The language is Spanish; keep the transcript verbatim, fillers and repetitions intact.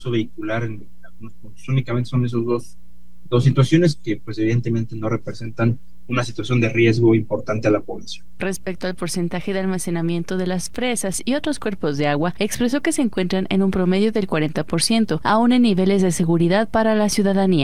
uso vehicular en algunos puntos. Únicamente son esos dos, dos situaciones que pues evidentemente no representan una situación de riesgo importante a la población. Respecto al porcentaje de almacenamiento de las presas y otros cuerpos de agua, expresó que se encuentran en un promedio del cuarenta por ciento, aún en niveles de seguridad para la ciudadanía.